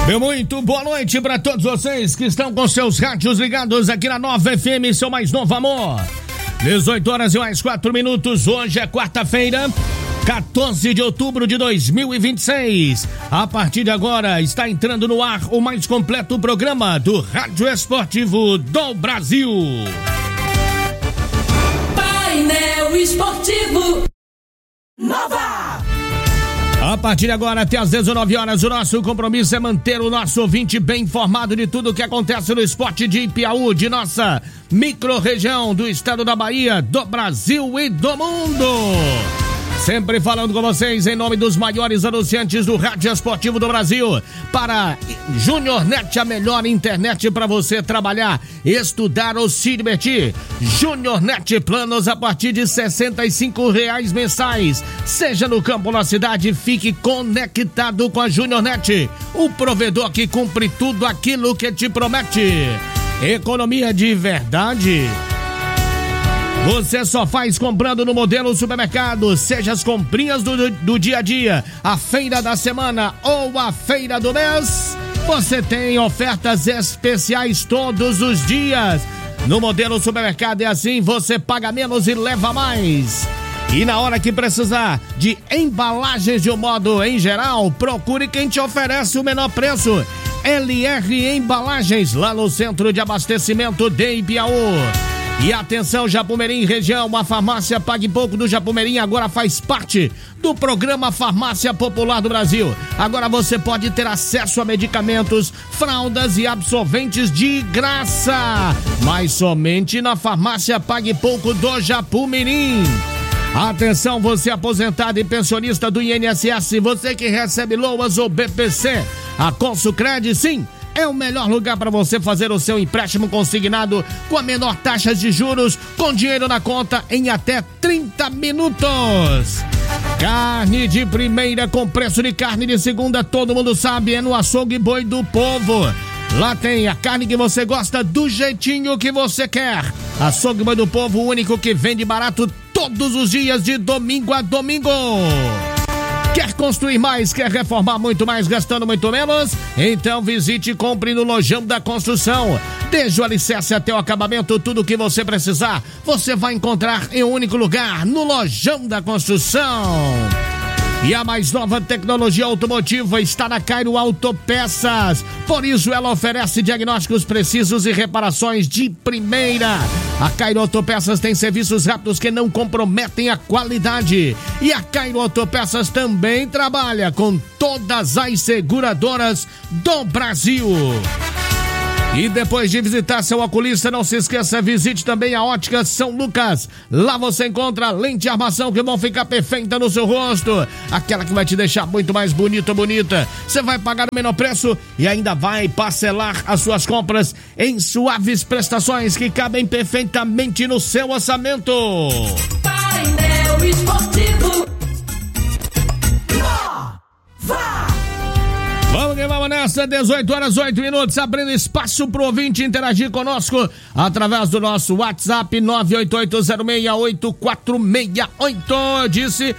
Muito boa noite para todos vocês que estão com seus rádios ligados aqui na Nova FM, seu mais novo amor. 18 horas e mais 4 minutos. Hoje é quarta-feira, 14 de outubro de 2026. A partir de agora está entrando no ar o mais completo programa do Rádio Esportivo do Brasil. Painel Esportivo Nova. A partir de agora, até às 19 horas, o nosso compromisso é manter o nosso ouvinte bem informado de tudo o que acontece no esporte de Ipiaú, de nossa micro-região, do estado da Bahia, do Brasil e do mundo. Sempre falando com vocês em nome dos maiores anunciantes do Rádio Esportivo do Brasil. Para Júnior Net, a melhor internet para você trabalhar, estudar ou se divertir. Júnior Net, planos a partir de R$65 mensais. Seja no campo ou na cidade, fique conectado com a Júnior Net. O provedor que cumpre tudo aquilo que te promete. Economia de verdade você só faz comprando no Modelo Supermercado, seja as comprinhas do dia a dia, a feira da semana ou a feira do mês. Você tem ofertas especiais todos os dias. No Modelo Supermercado é assim, você paga menos e leva mais. E na hora que precisar de embalagens de um modo em geral, procure quem te oferece o menor preço. LR Embalagens, lá no Centro de Abastecimento de Ipiaú. E atenção, Japumirim região, a farmácia Pague Pouco do Japumirim agora faz parte do programa Farmácia Popular do Brasil. Agora você pode ter acesso a medicamentos, fraldas e absorventes de graça, mas somente na farmácia Pague Pouco do Japumirim. Atenção, você aposentado e pensionista do INSS, você que recebe LOAS ou BPC, a Consulcred, sim, é o melhor lugar para você fazer o seu empréstimo consignado com a menor taxa de juros, com dinheiro na conta em até 30 minutos. Carne de primeira com preço de carne de segunda, todo mundo sabe, é no Açougue Boi do Povo. Lá tem a carne que você gosta do jeitinho que você quer. Açougue Boi do Povo, o único que vende barato todos os dias de domingo a domingo. Quer construir mais, quer reformar muito mais, gastando muito menos? Então visite e compre no Lojão da Construção. Desde o alicerce até o acabamento, tudo o que você precisar, você vai encontrar em um único lugar, no Lojão da Construção. E a mais nova tecnologia automotiva está na Cairo Autopeças. Por isso ela oferece diagnósticos precisos e reparações de primeira. A Cairo Autopeças tem serviços rápidos que não comprometem a qualidade. E a Cairo Autopeças também trabalha com todas as seguradoras do Brasil. E depois de visitar seu oculista, não se esqueça, visite também a Ótica São Lucas. Lá você encontra lente de armação que vão ficar perfeita no seu rosto. Aquela que vai te deixar muito mais bonita. Você vai pagar o menor preço e ainda vai parcelar as suas compras em suaves prestações que cabem perfeitamente no seu orçamento. Painel Esportivo Nova. Vamos que vamos nessa, 18 horas 8 minutos, abrindo espaço pro ouvinte interagir conosco através do nosso WhatsApp 988068468. Disse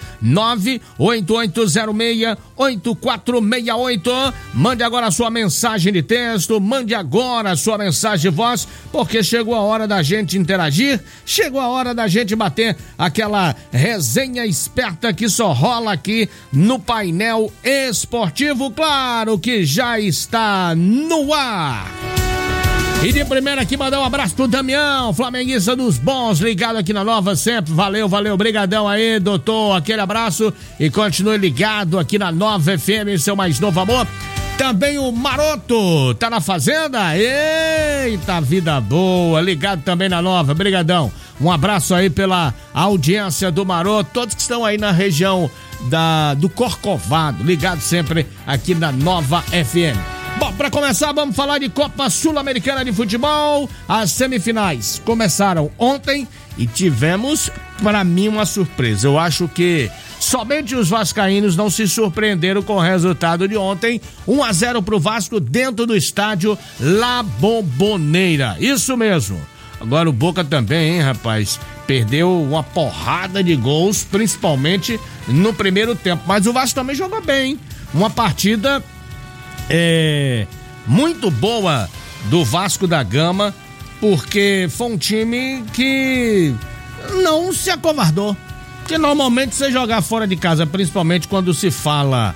988068468. Mande agora a sua mensagem de texto, mande agora a sua mensagem de voz, porque chegou a hora da gente interagir, chegou a hora da gente bater aquela resenha esperta que só rola aqui no Painel Esportivo, claro que já está no ar. E de primeira aqui mandar um abraço pro Damião, flamenguista dos bons, ligado aqui na Nova sempre. Valeu, brigadão aí, doutor, aquele abraço e continue ligado aqui na Nova FM, seu mais novo amor. Também o Maroto, tá na fazenda? Eita, vida boa, ligado também na Nova, brigadão. Um abraço aí pela audiência do Maroto, todos que estão aí na região do Corcovado, ligado sempre aqui na Nova FM. Bom, para começar, vamos falar de Copa Sul-Americana de Futebol. As semifinais começaram ontem e tivemos, para mim, uma surpresa. Eu acho que somente os vascaínos não se surpreenderam com o resultado de ontem. 1-0 pro Vasco dentro do estádio La Bombonera. Isso mesmo. Agora o Boca também, hein, rapaz? Perdeu uma porrada de gols, principalmente no primeiro tempo. Mas o Vasco também jogou bem, hein? Uma partida muito boa do Vasco da Gama, porque foi um time que não se acovardou. Porque normalmente você jogar fora de casa, principalmente quando se fala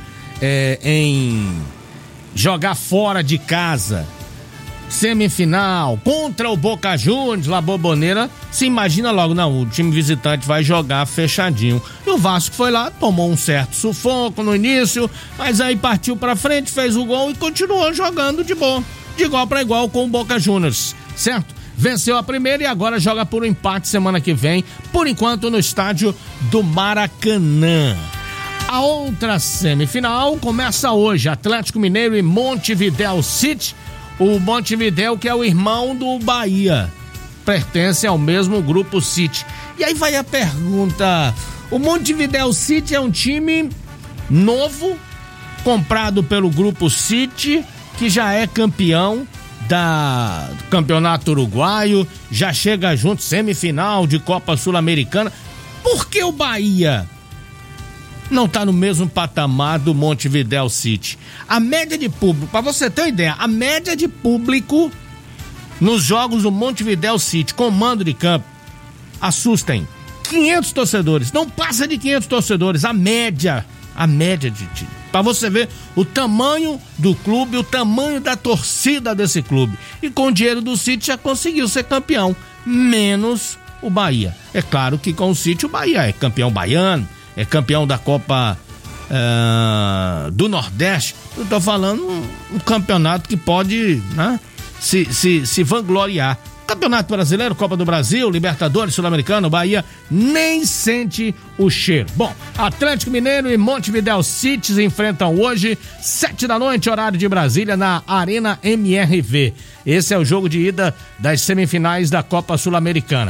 em jogar fora de casa, semifinal, contra o Boca Juniors, La Bombonera, se imagina logo, não, o time visitante vai jogar fechadinho. E o Vasco foi lá, tomou um certo sufoco no início, mas aí partiu pra frente, fez o gol e continuou jogando de boa, de igual pra igual com o Boca Juniors, certo? Venceu a primeira e agora joga por um empate semana que vem, por enquanto no estádio do Maracanã. A outra semifinal começa hoje, Atlético Mineiro e Montevidéu City. O Montevidéu, que é o irmão do Bahia, pertence ao mesmo grupo City. E aí vai a pergunta: o Montevidéu City é um time novo, comprado pelo grupo City, que já é campeão do Campeonato Uruguaio, já chega junto, semifinal de Copa Sul-Americana. Por que o Bahia não tá no mesmo patamar do Montevidéu City? A média de público, pra você ter uma ideia, a média de público nos jogos do Montevidéu City, com mando de campo, assustem, 500 torcedores, não passa de 500 torcedores, a média de pra você ver o tamanho do clube, o tamanho da torcida desse clube. E com o dinheiro do City já conseguiu ser campeão, menos o Bahia. É claro que com o City o Bahia é campeão baiano, é campeão da Copa do Nordeste. Eu tô falando um campeonato que pode, né, se vangloriar. Campeonato Brasileiro, Copa do Brasil, Libertadores, Sul-Americano, Bahia nem sente o cheiro. Bom, Atlético Mineiro e Montevidéu City se enfrentam hoje, 7 da noite, horário de Brasília, na Arena MRV. Esse é o jogo de ida das semifinais da Copa Sul-Americana.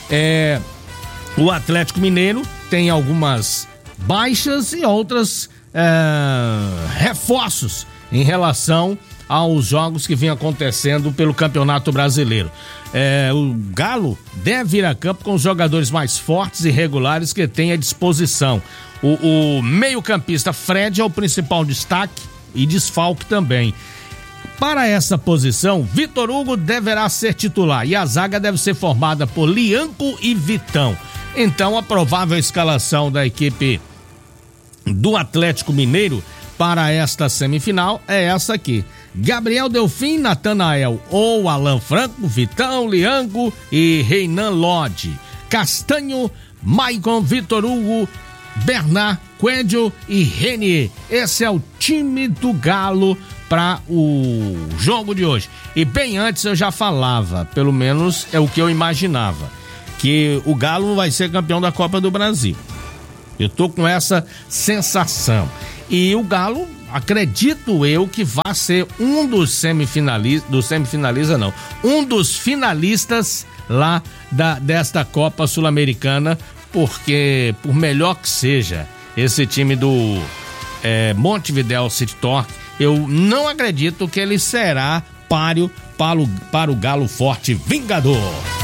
O Atlético Mineiro tem algumas baixas e outras reforços em relação aos jogos que vêm acontecendo pelo Campeonato Brasileiro. O Galo deve ir a campo com os jogadores mais fortes e regulares que tem à disposição. O meio-campista Fred é o principal destaque e desfalque também. Para essa posição, Vitor Hugo deverá ser titular e a zaga deve ser formada por Lianco e Vitão. Então, a provável escalação da equipe do Atlético Mineiro para esta semifinal é essa aqui: Gabriel Delfim, Natanael ou Alan Franco, Vitão, Lianco e Reinan Lodge, Castanho, Maicon, Vitor Hugo, Bernard, Coelho e Renier. Esse é o time do Galo para o jogo de hoje. E bem antes eu já falava, pelo menos é o que eu imaginava, que o Galo vai ser campeão da Copa do Brasil. Eu tô com essa sensação. E o Galo, acredito eu, que vai ser um dos um dos finalistas lá desta Copa Sul-Americana, porque por melhor que seja esse time do Montevidéu City Torque, eu não acredito que ele será páreo para o Galo Forte Vingador.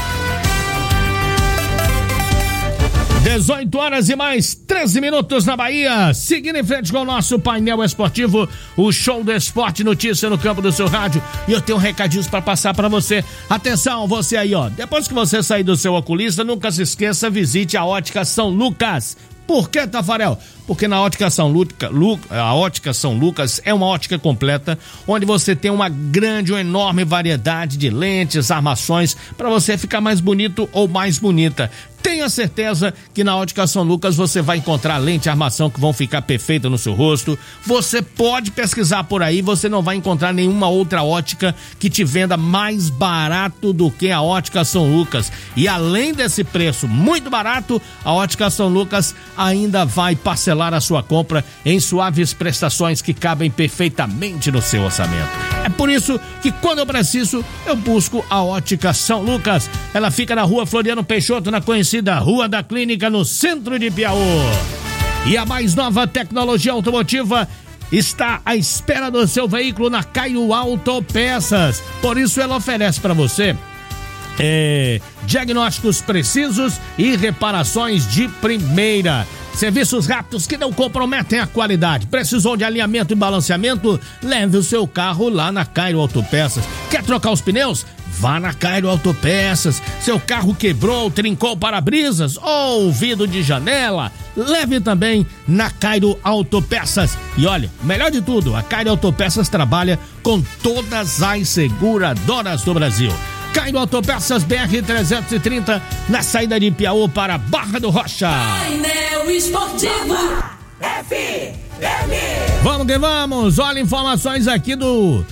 18 horas e mais 13 minutos na Bahia. Seguindo em frente com o nosso painel esportivo, o show do esporte, notícia no campo do seu rádio. E eu tenho recadinhos para passar para você. Atenção, você aí, ó. Depois que você sair do seu oculista, nunca se esqueça, visite a Ótica São Lucas. Por que, Tafarel? Porque na Ótica São Lucas é uma ótica completa, onde você tem uma enorme variedade de lentes, armações, para você ficar mais bonito ou mais bonita. Tenha certeza que na Ótica São Lucas você vai encontrar lente e armação que vão ficar perfeita no seu rosto. Você pode pesquisar por aí, você não vai encontrar nenhuma outra ótica que te venda mais barato do que a Ótica São Lucas. E além desse preço muito barato, a Ótica São Lucas ainda vai parcelar a sua compra em suaves prestações que cabem perfeitamente no seu orçamento. É por isso que quando eu preciso, eu busco a Ótica São Lucas. Ela fica na Rua Floriano Peixoto, na conhecida Rua da Clínica, no centro de Piauí. E a mais nova tecnologia automotiva está à espera do seu veículo na Caio Autopeças. Por isso ela oferece para você diagnósticos precisos e reparações de primeira. Serviços rápidos que não comprometem a qualidade. Precisou de alinhamento e balanceamento? Leve o seu carro lá na Cairo Autopeças. Quer trocar os pneus? Vá na Cairo Autopeças. Seu carro quebrou, trincou para-brisas ou vidro de janela? Leve também na Cairo Autopeças. E olha, melhor de tudo, a Cairo Autopeças trabalha com todas as seguradoras do Brasil. Cairo Autopeças BR-330, na saída de Piauí para Barra do Rocha. Painel Esportivo FM. Vamos que vamos. Olha, informações aqui do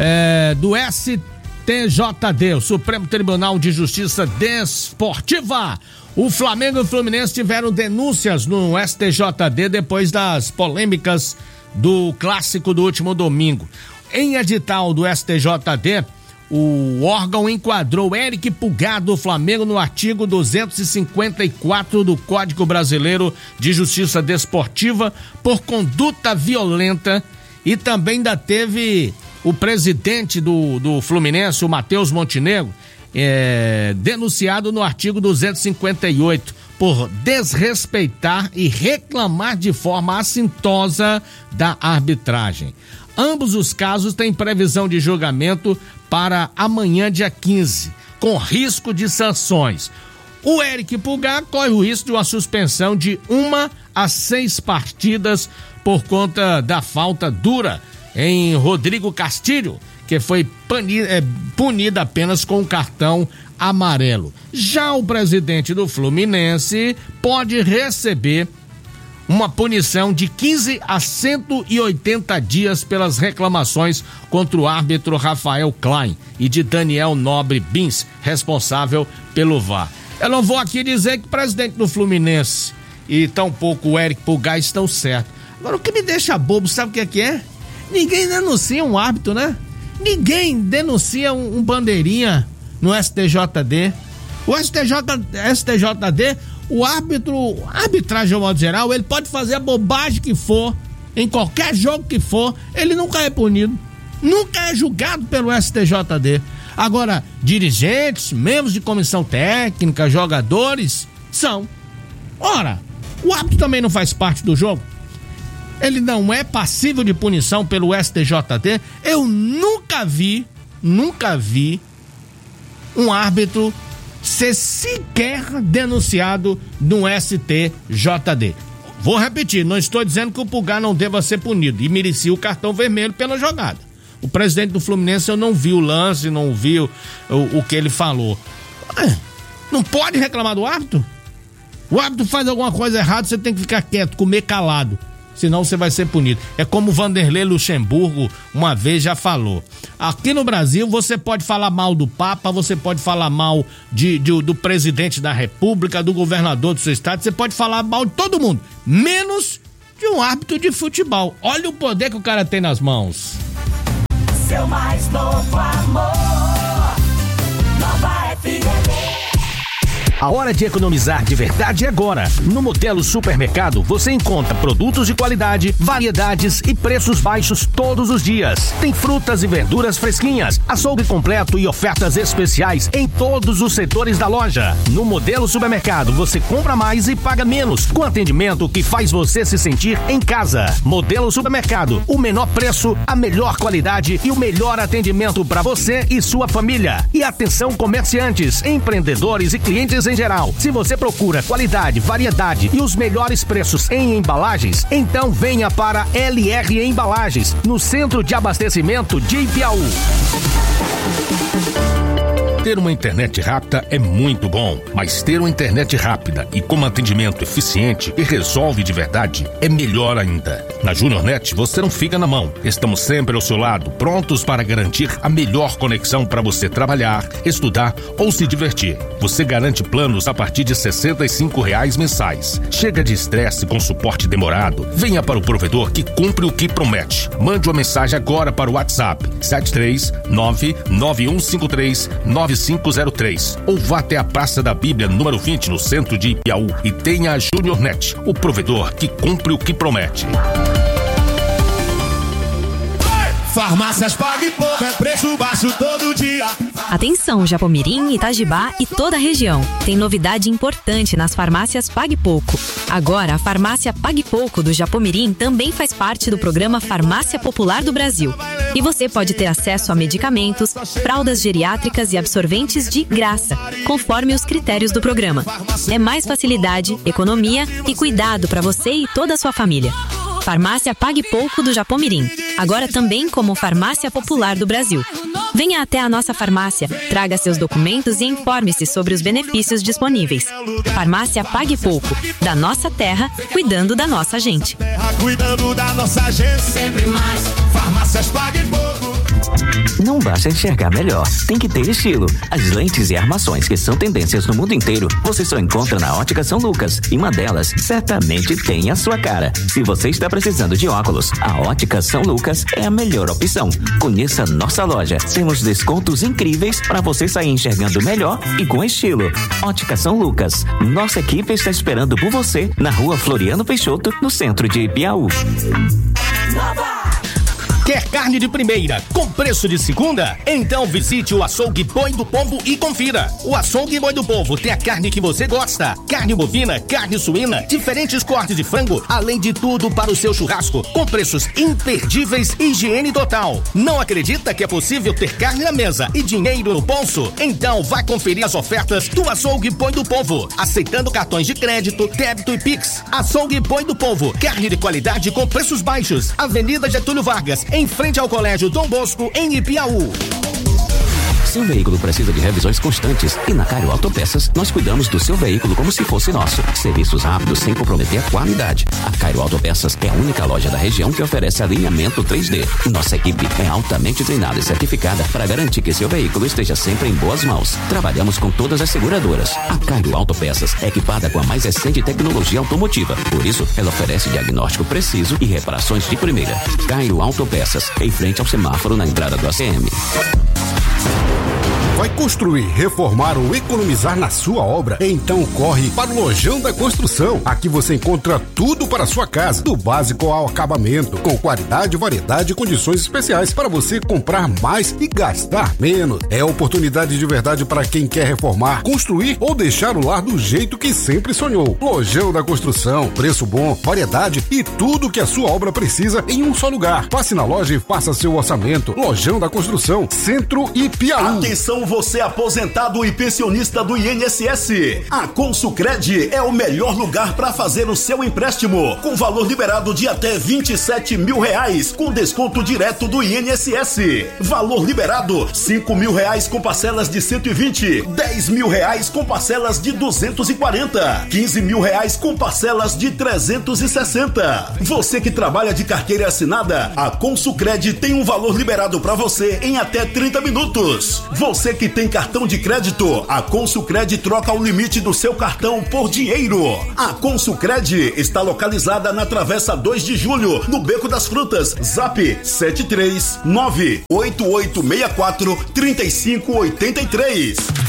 STJD, o Supremo Tribunal de Justiça Desportiva. O Flamengo e o Fluminense tiveram denúncias no STJD depois das polêmicas do clássico do último domingo. Em edital do STJD, o órgão enquadrou Eric Pulgar do Flamengo no artigo 254 do Código Brasileiro de Justiça Desportiva por conduta violenta, e também ainda teve o presidente do Fluminense, o Matheus Montenegro, denunciado no artigo 258 por desrespeitar e reclamar de forma assintosa da arbitragem. Ambos os casos têm previsão de julgamento para amanhã, dia 15, com risco de sanções. O Eric Pulgar corre o risco de uma suspensão de 1 a 6 partidas por conta da falta dura em Rodrigo Castilho, que foi punida apenas com um cartão amarelo. Já o presidente do Fluminense pode receber uma punição de 15 a 180 dias pelas reclamações contra o árbitro Rafael Klein e de Daniel Nobre Bins, responsável pelo VAR. Eu não vou aqui dizer que o presidente do Fluminense e tampouco o Eric Pulgar estão certos. Agora, o que me deixa bobo, sabe o que é? Ninguém denuncia um árbitro, né? Ninguém denuncia um bandeirinha no STJD. O STJD, o árbitro, arbitragem de um modo geral, ele pode fazer a bobagem que for, em qualquer jogo que for, ele nunca é punido, nunca é julgado pelo STJD. Agora, dirigentes, membros de comissão técnica, jogadores, são. Ora, o árbitro também não faz parte do jogo? Ele não é passível de punição pelo STJD? Eu nunca vi um árbitro ser sequer denunciado no STJD. Vou repetir, não estou dizendo que o Pulgar não deva ser punido e merecia o cartão vermelho pela jogada. O presidente do Fluminense, eu não vi o lance, não vi o que ele falou. Não pode reclamar do árbitro? O árbitro faz alguma coisa errada, você tem que ficar quieto, comer calado, senão você vai ser punido. É como o Vanderlei Luxemburgo uma vez já falou. Aqui no Brasil você pode falar mal do Papa, você pode falar mal do presidente da República, do governador do seu estado, você pode falar mal de todo mundo, menos de um árbitro de futebol. Olha o poder que o cara tem nas mãos. Seu mais novo amor, Nova FM. A hora de economizar de verdade é agora. No Modelo Supermercado você encontra produtos de qualidade, variedades e preços baixos todos os dias. Tem frutas e verduras fresquinhas, açougue completo e ofertas especiais em todos os setores da loja. No Modelo Supermercado você compra mais e paga menos, com atendimento que faz você se sentir em casa. Modelo Supermercado, o menor preço, a melhor qualidade e o melhor atendimento para você e sua família. E atenção, comerciantes, empreendedores e clientes em geral. Se você procura qualidade, variedade e os melhores preços em embalagens, então venha para LR Embalagens, no centro de abastecimento de Piauí. Ter uma internet rápida é muito bom, mas ter uma internet rápida e com atendimento eficiente que resolve de verdade é melhor ainda. Na JuniorNet você não fica na mão. Estamos sempre ao seu lado, prontos para garantir a melhor conexão para você trabalhar, estudar ou se divertir. Você garante planos a partir de R$ 65,00 mensais. Chega de estresse com suporte demorado. Venha para o provedor que cumpre o que promete. Mande uma mensagem agora para o WhatsApp 73991539503 ou vá até a Praça da Bíblia, número 20, no centro de Piauí, e tenha a JuniorNet, o provedor que cumpre o que promete. Farmácias Pague Pouco, é preço baixo todo dia. Atenção, Japomirim, Itajibá e toda a região. Tem novidade importante nas farmácias Pague Pouco. Agora, a farmácia Pague Pouco do Japomirim também faz parte do programa Farmácia Popular do Brasil. E você pode ter acesso a medicamentos, fraldas geriátricas e absorventes de graça, conforme os critérios do programa. É mais facilidade, economia e cuidado para você e toda a sua família. Farmácia Pague Pouco do Japomirim, agora também como Farmácia Popular do Brasil. Venha até a nossa farmácia, traga seus documentos e informe-se sobre os benefícios disponíveis. Farmácia Pague Pouco, da nossa terra, cuidando da nossa gente. Cuidando da nossa gente, sempre mais. Farmácias Pague Pouco. Não basta enxergar melhor, tem que ter estilo. As lentes e armações que são tendências no mundo inteiro, você só encontra na Ótica São Lucas. E uma delas certamente tem a sua cara. Se você está precisando de óculos, a Ótica São Lucas é a melhor opção. Conheça nossa loja. Temos descontos incríveis para você sair enxergando melhor e com estilo. Ótica São Lucas. Nossa equipe está esperando por você na Rua Floriano Peixoto, no centro de Piauí. Quer carne de primeira com preço de segunda? Então visite o Açougue Boi do Povo e confira. O Açougue Boi do Povo tem a carne que você gosta. Carne bovina, carne suína, diferentes cortes de frango, além de tudo para o seu churrasco, com preços imperdíveis e higiene total. Não acredita que é possível ter carne na mesa e dinheiro no bolso? Então vai conferir as ofertas do Açougue Boi do Povo, aceitando cartões de crédito, débito e Pix. Açougue Boi do Povo, carne de qualidade com preços baixos. Avenida Getúlio Vargas, em frente ao Colégio Dom Bosco, em Ipiaú. Seu veículo precisa de revisões constantes e na Cairo Autopeças nós cuidamos do seu veículo como se fosse nosso. Serviços rápidos sem comprometer a qualidade. A Cairo Autopeças é a única loja da região que oferece alinhamento 3D. Nossa equipe é altamente treinada e certificada para garantir que seu veículo esteja sempre em boas mãos. Trabalhamos com todas as seguradoras. A Cairo Autopeças é equipada com a mais recente tecnologia automotiva. Por isso, ela oferece diagnóstico preciso e reparações de primeira. Cairo Autopeças, em frente ao semáforo na entrada do ACM. Vai construir, reformar ou economizar na sua obra? Então corre para o Lojão da Construção. Aqui você encontra tudo para a sua casa, do básico ao acabamento, com qualidade, variedade e condições especiais para você comprar mais e gastar menos. É oportunidade de verdade para quem quer reformar, construir ou deixar o lar do jeito que sempre sonhou. Lojão da Construção, preço bom, variedade e tudo que a sua obra precisa em um só lugar. Passe na loja e faça seu orçamento. Lojão da Construção, Centro e Piauí. Atenção, você aposentado e pensionista do INSS. A Consulcred é o melhor lugar para fazer o seu empréstimo, com valor liberado de até R$27 mil, com desconto direto do INSS. Valor liberado R$5 mil com parcelas de 120, R$10 mil com parcelas de 240, R$15 mil com parcelas de 360. Você que trabalha de carteira assinada, a Consulcred tem um valor liberado para você em até 30 minutos. Você que tem cartão de crédito, a Consulcred troca o limite do seu cartão por dinheiro. A Consulcred está localizada na Travessa 2 de Julho, no Beco das Frutas. Zap 73988643583.